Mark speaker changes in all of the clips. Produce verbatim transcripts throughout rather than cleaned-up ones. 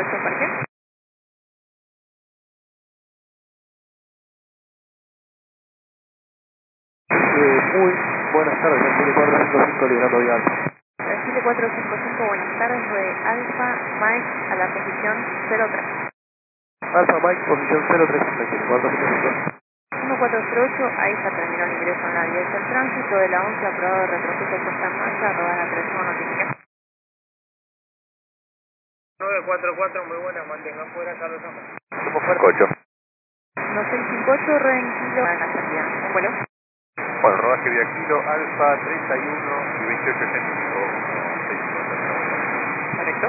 Speaker 1: ocho, parque.
Speaker 2: Eh, muy buenas tardes, Chile cuatro cinco cinco liberando vía Alfa.
Speaker 1: Chile cuatro cinco cinco, buenas tardes, de Alfa Mike a la posición cero tres.
Speaker 2: Alfa Mike, posición cero tres, Chile cuatro cinco cinco.
Speaker 1: uno cuatro cero ocho, ahí ya terminó el ingreso en la vía del tránsito de la once, aprobado de retroceso puesta en marcha, rodada tres uno, notificación.
Speaker 3: nueve cuatro cuatro, muy buenas, mantengan fuera, Carlos Ramos.
Speaker 2: Somos fuera. ocho.
Speaker 1: uno seis cinco ocho, rueda en kilo, a la salida. Un vuelo.
Speaker 4: Bueno, rodaje vía kilo, Alfa treinta y uno y veintiocho ochenta y cinco, seis cincuenta.
Speaker 1: Correcto.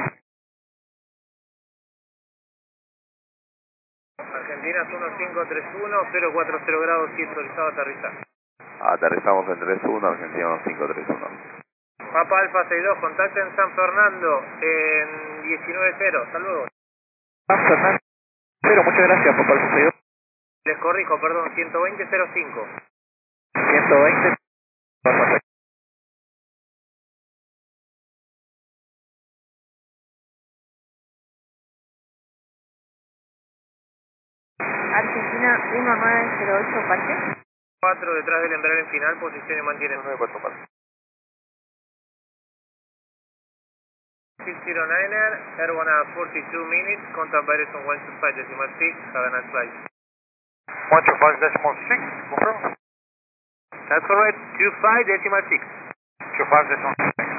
Speaker 3: Argentinas uno cinco tres uno, cero cuatro cero grados, siete autorizado a aterrizar.
Speaker 4: Aterrizamos en tres uno, Argentina uno cinco tres uno.
Speaker 3: Papa Alfa sesenta y dos, contacten San Fernando en diecinueve cero, hasta luego.
Speaker 2: San Fernando, pero muchas gracias, Papá Alfa sesenta y dos.
Speaker 3: Les corrijo, perdón, ciento veinte cero cinco.
Speaker 2: ciento veinte.
Speaker 1: Argentina uno nueve cero ocho, parque.
Speaker 3: cuatro detrás del embrague en final, posición y mantiene
Speaker 4: nueve cuatro cuatro.
Speaker 3: six zero niner, Air one hour forty-two minutes, contact Bayerson one two five decimal six, have a nice flight.
Speaker 4: one two five decimal six, confirm.
Speaker 3: That's correct, two five decimal six.
Speaker 4: two five decimal six.